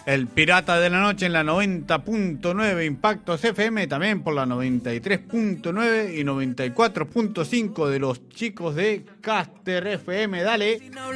El Pirata de la Noche en la 90.9 Impactos FM, también por la 93.9 y 94.5 de los chicos de Caster FM. Dale.